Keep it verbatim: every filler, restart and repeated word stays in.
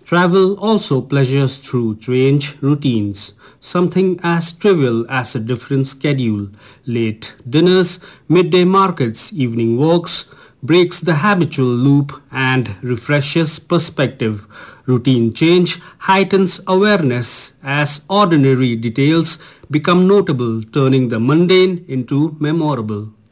Travel also pleasures through strange routines. Something as trivial as a different schedule, late dinners, midday markets, evening walks, breaks the habitual loop and refreshes perspective. Routine change heightens awareness as ordinary details become notable, turning the mundane into memorable.